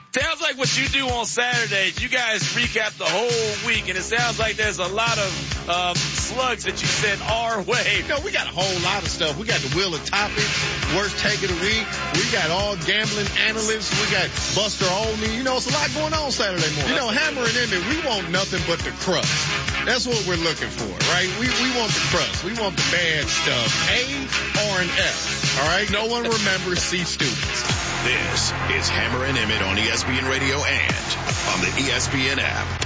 Sounds like what you do on Saturdays, you guys recap the whole week, and it sounds like there's a lot of slugs that you send our way. You know, we got a whole lot of stuff. We got the Wheel of Topics, Worst Take of the Week. We got all gambling analysts. We got Buster Olney. You know, it's a lot going on Saturday morning. You know, Hammer and Emmett, we want nothing but the crust. That's what we're looking for, right? We want the crust. We want the bad stuff. A or an F, all right? No one remembers C students. This is Hammer and Emmett on ESPN Radio and on the ESPN app.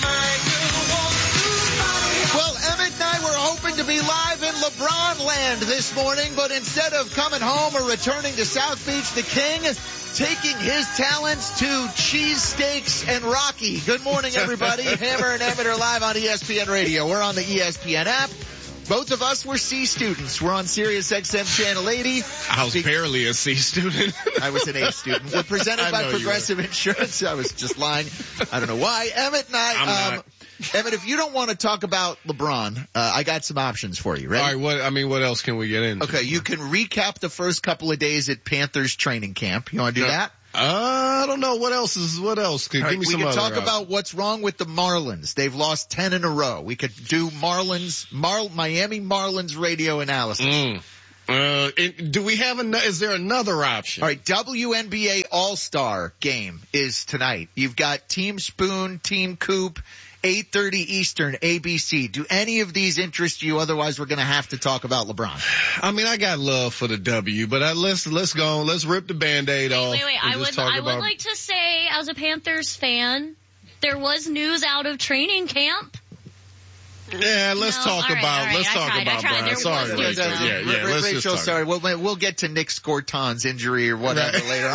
Well, Emmett and I were hoping to be live in LeBron land this morning, but instead of coming home or returning to South Beach, the King taking his talents to cheesesteaks and Rocky. Good morning, everybody. Hammer and Emmett are live on ESPN Radio. We're on the ESPN app. Both of us were C students. We're on Sirius XM Channel 80. I was barely a C student. I was an A student. We're presented by Progressive Insurance. I was just lying. I don't know why. Emmett and I, Emmett, if you don't want to talk about LeBron, I got some options for you. Ready? All right, what else can we get into? Okay, you can recap the first couple of days at Panthers training camp. You want to do that? I don't know. What else? Give me some other. We can talk about what's wrong with the Marlins. They've lost 10 in a row. We could do Miami Marlins radio analysis. Do we have is there another option? All right, WNBA All-Star game is tonight. You've got Team Spoon, Team Coop, 8:30 Eastern, ABC. Do any of these interest you? Otherwise, we're going to have to talk about LeBron. I mean, I got love for the W, but let's go. Let's rip the Band-Aid off. Wait. I would like to say, as a Panthers fan, there was news out of training camp. Yeah, let's talk about Brian. Sorry, Rachel, sorry. We'll get to Nick Scorton's injury or whatever later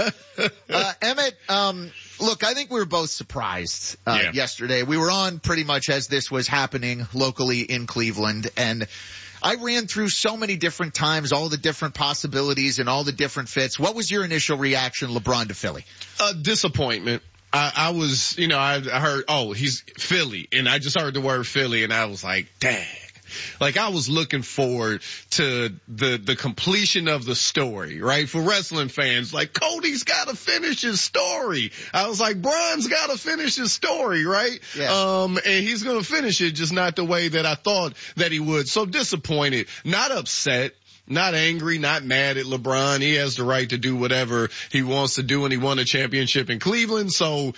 on. Emmett, look, I think we were both surprised yesterday. We were on pretty much as this was happening locally in Cleveland, and I ran through so many different times, all the different possibilities and all the different fits. What was your initial reaction, LeBron to Philly? Disappointment. I was, I heard, he's Philly, and I just heard the word Philly, and I was like, dang. Like, I was looking forward to the completion of the story, right? For wrestling fans, like, Cody's got to finish his story. I was like, Bron's got to finish his story, right? Yeah. And he's going to finish it just not the way that I thought that he would. So disappointed, not upset. Not angry, not mad at LeBron. He has the right to do whatever he wants to do, and he won a championship in Cleveland. So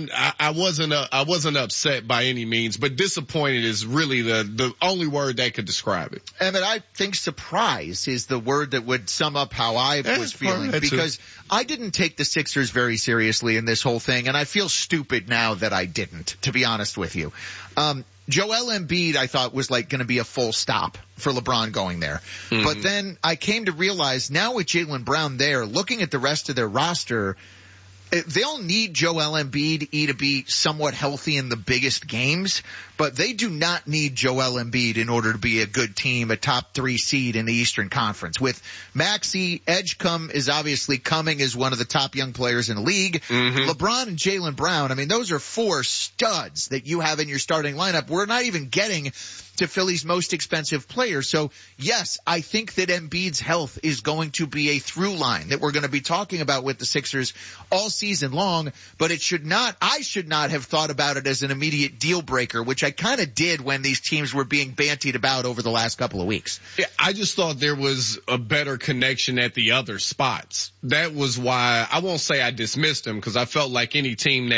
I wasn't upset by any means, but disappointed is really the only word that could describe it. Emmett, I think surprise is the word that would sum up how I was feeling, because I didn't take the Sixers very seriously in this whole thing, and I feel stupid now that I didn't, to be honest with you. Joel Embiid, I thought, was like going to be a full stop for LeBron going there. Mm-hmm. But then I came to realize now with Jaylen Brown there, looking at the rest of their roster, they'll need Joel Embiid to be somewhat healthy in the biggest games, but they do not need Joel Embiid in order to be a good team, a top 3 seed in the Eastern Conference. With Maxey, Edgecombe is obviously coming as one of the top young players in the league. Mm-hmm. LeBron and Jaylen Brown, I mean, those are 4 studs that you have in your starting lineup. We're not even getting to Philly's most expensive player. So, yes, I think that Embiid's health is going to be a through line that we're going to be talking about with the Sixers all season long, but I should not have thought about it as an immediate deal breaker, which I kind of did when these teams were being bantied about over the last couple of weeks. Yeah, I just thought there was a better connection at the other spots. That was why I won't say I dismissed him, because I felt like any team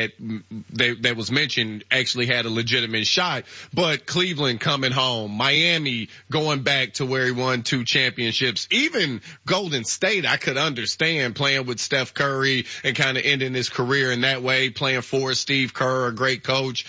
that was mentioned actually had a legitimate shot, but Cleveland coming home, Miami going back to where he won 2 championships, even Golden State I could understand playing with Steph Curry and kind of ending his career in that way, playing for Steve Kerr, a great coach.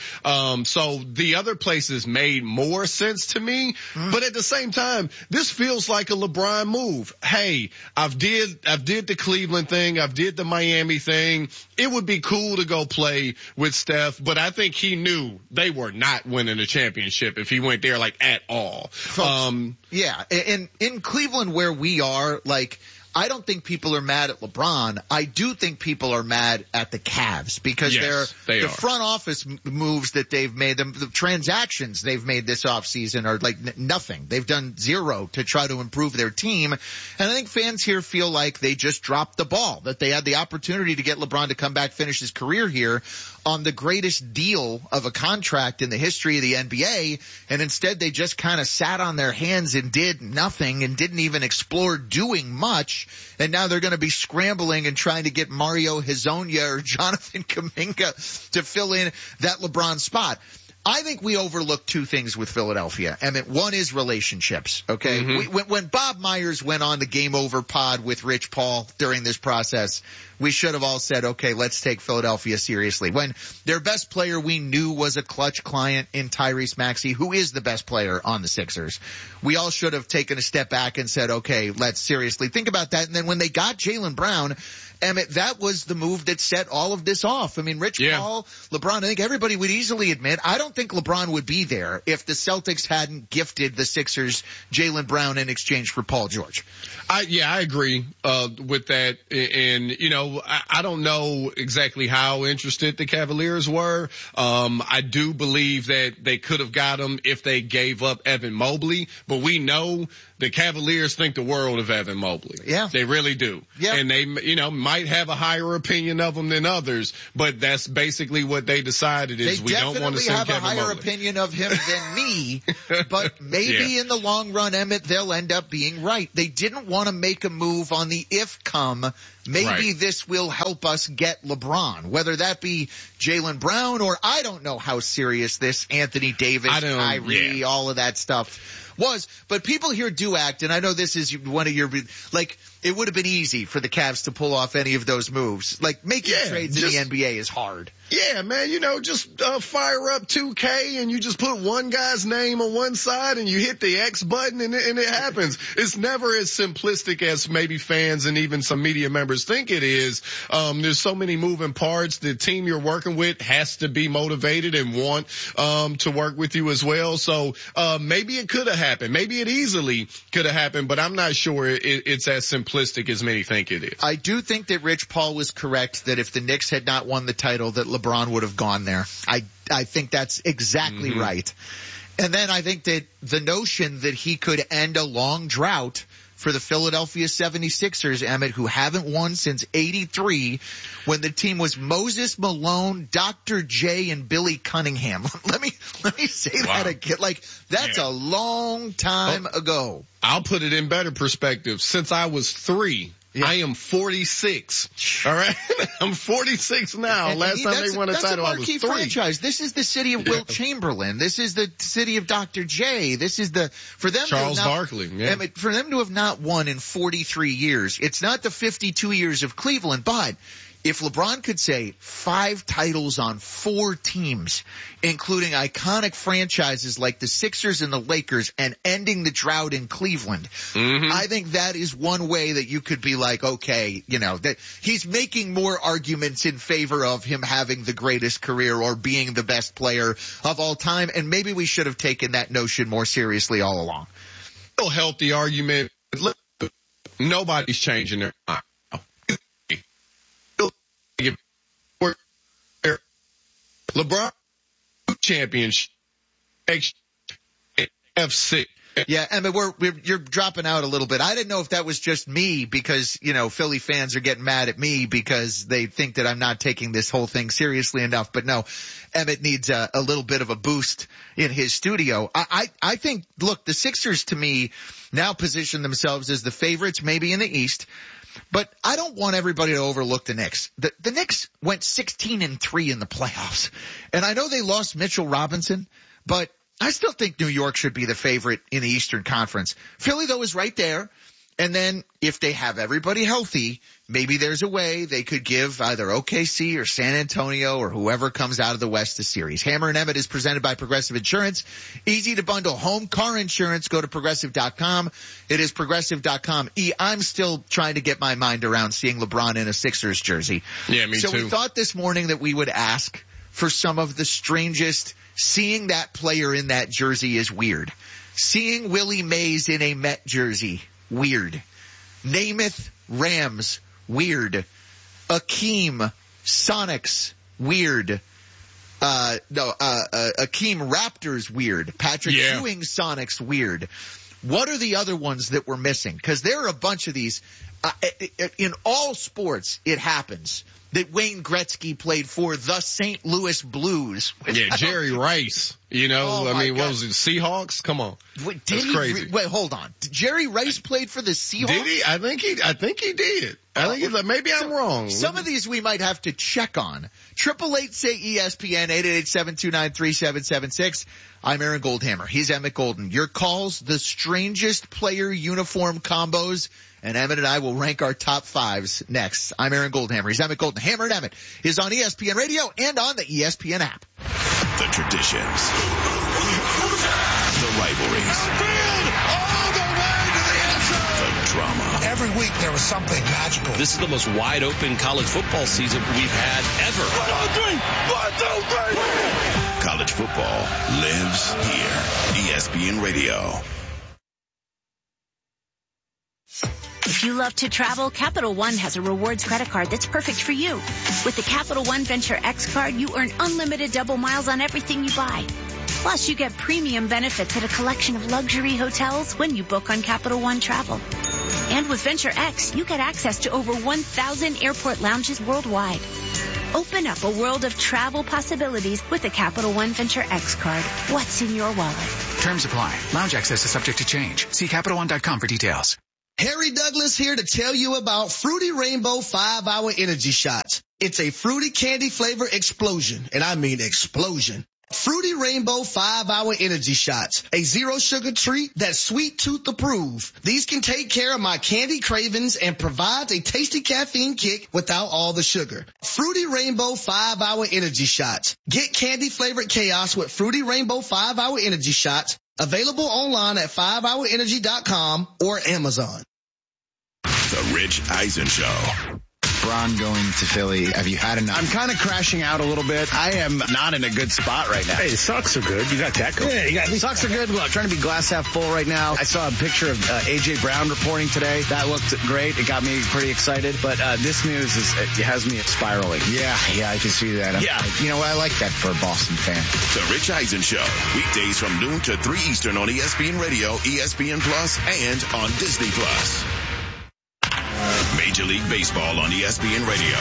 So the other places made more sense to me, but at the same time, this feels like a LeBron move. Hey, I've did the Cleveland thing, I've did the Miami thing. It would be cool to go play with Steph, but I think he knew they were not winning a championship if he went there like at all. Yeah, and in Cleveland where we are, like, I don't think people are mad at LeBron. I do think people are mad at the Cavs because they the are. front office moves that they've made, the transactions they've made this offseason are like nothing. They've done zero to try to improve their team. And I think fans here feel like they just dropped the ball, that they had the opportunity to get LeBron to come back, finish his career here on the greatest deal of a contract in the history of the NBA. And instead they just kind of sat on their hands and did nothing and didn't even explore doing much. And now they're going to be scrambling and trying to get Mario Hezonja or Jonathan Kuminga to fill in that LeBron spot. I think we overlook two things with Philadelphia. Emmett, one is relationships, okay? Mm-hmm. When Bob Myers went on the Game Over pod with Rich Paul during this process, we should have all said, okay, let's take Philadelphia seriously. When their best player we knew was a clutch client in Tyrese Maxey, who is the best player on the Sixers, we all should have taken a step back and said, okay, let's seriously think about that. And then when they got Jaylen Brown, Emmett, that was the move that set all of this off. I mean, Rich Paul, LeBron, I think everybody would easily admit, I don't think LeBron would be there if the Celtics hadn't gifted the Sixers Jaylen Brown in exchange for Paul George. I agree with that. And, you know, I don't know exactly how interested the Cavaliers were. I do believe that they could have got him if they gave up Evan Mobley, but we know the Cavaliers think the world of Evan Mobley. Yeah. They really do. Yeah. And they, you know, might have a higher opinion of him than others, but that's basically what they decided is we don't want to send Kevin Mobley. They definitely have a higher opinion of him than me, but maybe in the long run, Emmett, they'll end up being right. They didn't want to make a move on the if come. Maybe this will help us get LeBron, whether that be Jaylen Brown or I don't know how serious this Anthony Davis, Kyrie, all of that stuff was. But people here do act, and I know this is one of your, like, it would have been easy for the Cavs to pull off any of those moves. Like, making trades in the NBA is hard. Yeah, man, you know, just fire up 2K and you just put one guy's name on one side and you hit the X button and it happens. It's never as simplistic as maybe fans and even some media members think it is. There's so many moving parts. The team you're working with has to be motivated and want to work with you as well. So maybe it could have happened. Maybe it easily could have happened, but I'm not sure it's as simplistic as many think it is. I do think that Rich Paul was correct that if the Knicks had not won the title, that LeBron would have gone there. I think that's exactly right. And then I think that the notion that he could end a long drought for the Philadelphia 76ers, Emmett, who haven't won since 83, when the team was Moses Malone, Dr. J, and Billy Cunningham. Let me say that again. Like, that's a long time ago. I'll put it in better perspective. Since I was 3, I am 46. All right? I'm 46 now. Last time they won a title, I was 3. Franchise. This is the city of Wilt Chamberlain. This is the city of Dr. J. This is for them Charles Barkley. Yeah. For them to have not won in 43 years. It's not the 52 years of Cleveland, but if LeBron could say 5 titles on 4 teams, including iconic franchises like the Sixers and the Lakers, and ending the drought in Cleveland, I think that is one way that you could be like, okay, you know, that he's making more arguments in favor of him having the greatest career or being the best player of all time, and maybe we should have taken that notion more seriously all along. It'll help the argument. Look, nobody's changing their mind. LeBron championship FC. Yeah, I mean, you're dropping out a little bit. I didn't know if that was just me because, you know, Philly fans are getting mad at me because they think that I'm not taking this whole thing seriously enough. But no, Emmett needs a little bit of a boost in his studio. I think, look, the Sixers to me now position themselves as the favorites, maybe in the East. But I don't want everybody to overlook the Knicks. The Knicks went 16-3 in the playoffs. And I know they lost Mitchell Robinson, but I still think New York should be the favorite in the Eastern Conference. Philly, though, is right there. And then if they have everybody healthy, maybe there's a way they could give either OKC or San Antonio or whoever comes out of the West a series. Hammer and Emmett is presented by Progressive Insurance. Easy to bundle home car insurance. Go to Progressive.com. It is Progressive.com. I'm still trying to get my mind around seeing LeBron in a Sixers jersey. Yeah, me too. So we thought this morning that we would ask for some of the strangest. Seeing that player in that jersey is weird. Seeing Willie Mays in a Met jersey, weird. Namath, Rams, weird. Akeem, Sonics, weird. Akeem, Raptors, weird. Patrick Ewing, Sonics, weird. What are the other ones that we're missing? Because there are a bunch of these. In all sports, it happens that Wayne Gretzky played for the St. Louis Blues. Yeah, Jerry Rice. What was it, Seahawks? Come on. That's crazy. Wait, hold on. Jerry Rice played for the Seahawks? Did he? I think he did. Maybe I'm wrong. Some of these we might have to check on. 888-SAY-ESPN, 888-729-3776. I'm Aaron Goldhammer. He's Emmett Golden. Your calls, the strangest player uniform combos, and Emmett and I will rank our top fives next. I'm Aaron Goldhammer. He's Emmett Golden. Hammer and Emmett is on ESPN Radio and on the ESPN app. The traditions. The rivalries. All the way to the end zone. The drama. Every week there was something magical. This is the most wide open college football season we've had ever. 1, 2, 3. 1, 2, 3. College football lives here. ESPN Radio. If you love to travel, Capital One has a rewards credit card that's perfect for you. With the Capital One Venture X card, you earn unlimited double miles on everything you buy. Plus, you get premium benefits at a collection of luxury hotels when you book on Capital One Travel. And with Venture X, you get access to over 1,000 airport lounges worldwide. Open up a world of travel possibilities with the Capital One Venture X card. What's in your wallet? Terms apply. Lounge access is subject to change. See CapitalOne.com for details. Harry Douglas here to tell you about Fruity Rainbow 5-Hour Energy Shots. It's a fruity candy flavor explosion, and I mean explosion. Fruity Rainbow 5-Hour Energy Shots, a zero sugar treat that's sweet tooth approved. These can take care of my candy cravings and provides a tasty caffeine kick without all the sugar. Fruity Rainbow 5-Hour Energy Shots. Get candy flavored chaos with Fruity Rainbow 5-Hour Energy Shots. Available online at 5hourenergy.com or Amazon. The Rich Eisen Show. Braun going to Philly. Have you had enough? I'm kind of crashing out a little bit. I am not in a good spot right now. Hey, the socks are good. You got tackle. Yeah, you got these socks are good. Well, I'm trying to be glass half full right now. I saw a picture of A.J. Brown reporting today. That looked great. It got me pretty excited. But this news it has me spiraling. Yeah, I can see that. You know what? I like that for a Boston fan. The Rich Eisen Show. Weekdays from noon to 3 Eastern on ESPN Radio, ESPN Plus, and on Disney Plus. Major League Baseball on ESPN Radio.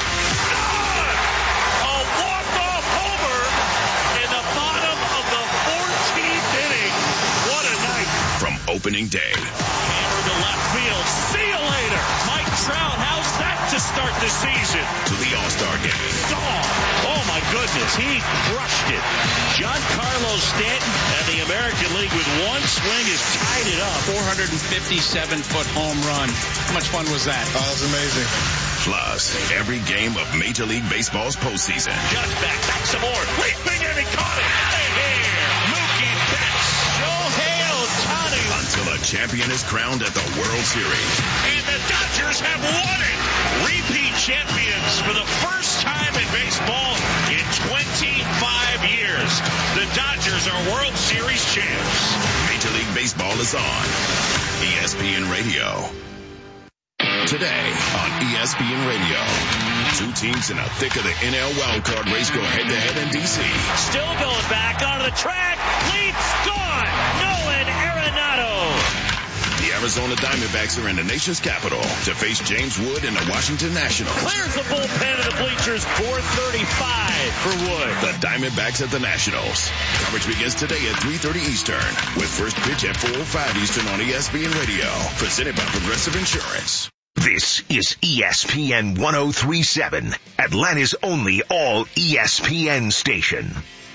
A walk-off homer in the bottom of the 14th inning. What a night. From opening day. Hammer to left field. See you later. Mike Trout, how's that to start the season? To the All-Star game. Oh my goodness, he crushed it. Giancarlo Stanton and the American League with one swing has tied it up. 457-foot home run. How much fun was that? Oh, that was amazing. Plus, every game of Major League Baseball's postseason. Judge back some more. Leaping and he caught it. Out of here. Mookie Betts. Shohei Ohtani. Until a champion is crowned at the World Series. And the Dodgers have won it. Repeat champions for the first time in baseball in 25 years. The Dodgers are World Series champs. Major League Baseball is on ESPN Radio. Today on ESPN Radio, two teams in the thick of the NL wildcard race go head-to-head in D.C. Still going back onto the track. Leaps gone. Nolan Arenado. The Arizona Diamondbacks are in the nation's capital to face James Wood and the Washington Nationals. Clears the bullpen of the bleachers. 4:35 for Wood. The Diamondbacks at the Nationals. Coverage begins today at 3:30 Eastern with first pitch at 4:05 Eastern on ESPN Radio. Presented by Progressive Insurance. This is ESPN 1037, Atlanta's only all ESPN station.